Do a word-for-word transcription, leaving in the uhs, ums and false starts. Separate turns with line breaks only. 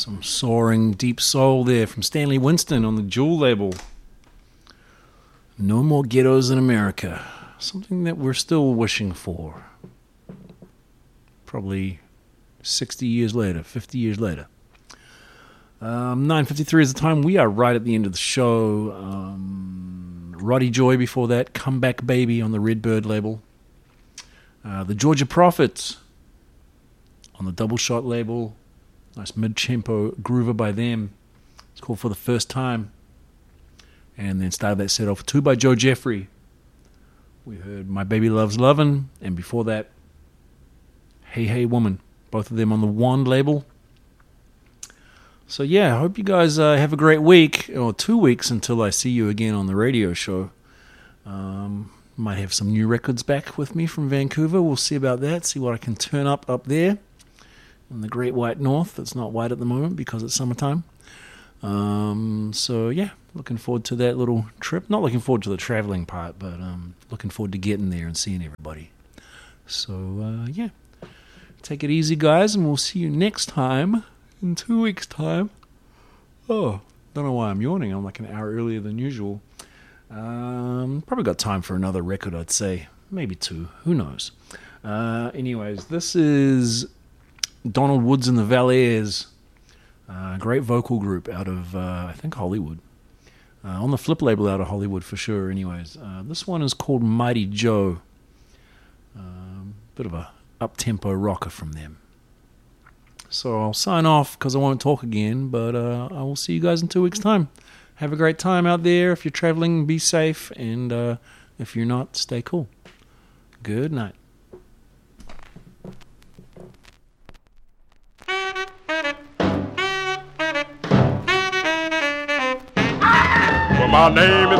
Some soaring deep soul there from Stanley Winston on the Jewel label. No more ghettos in America. Something that we're still wishing for. Probably sixty years later, fifty years later. Um, nine fifty-three is the time. We are right at the end of the show. Um, Roddy Joy before that. Comeback Baby on the Redbird label. Uh, the Georgia Prophets on the Double Shot label. Nice mid-tempo groover by them. It's called For the First Time. And then started that set off two by Joe Jeffrey. We heard My Baby Loves Lovin', and before that, Hey Hey Woman. Both of them on the Wand label. So yeah, I hope you guys uh, have a great week, or two weeks until I see you again on the radio show. Um, might have some new records back with me from Vancouver. We'll see about that, see what I can turn up up there. In the Great White North. It's not white at the moment because it's summertime. Um, so yeah, looking forward to that little trip. Not looking forward to the traveling part, but um, looking forward to getting there and seeing everybody. So uh, yeah, take it easy, guys, and we'll see you next time in two weeks' time. Oh, don't know why I'm yawning. I'm like an hour earlier than usual. Um, probably got time for another record, I'd say. Maybe two. Who knows? Uh, anyways, this is Donald Woods and the Valairs, a uh, great vocal group out of, uh, I think, Hollywood. Uh, on the Flip label out of Hollywood for sure, anyways. Uh, this one is called Mighty Joe. Um, bit of a up-tempo rocker from them. So I'll sign off because I won't talk again, but uh, I will see you guys in two weeks' time. Have a great time out there. If you're traveling, be safe, and uh, if you're not, stay cool. Good night.
My name is